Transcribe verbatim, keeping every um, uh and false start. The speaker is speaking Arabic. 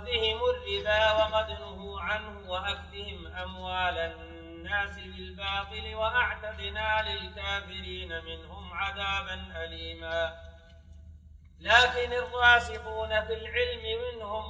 وأخذهم الربا وقد نهوا عنه وأكلهم أموال الناس بالباطل وأعتدنا للكافرين منهم عذابا أليما. لكن الراسخون في العلم منهم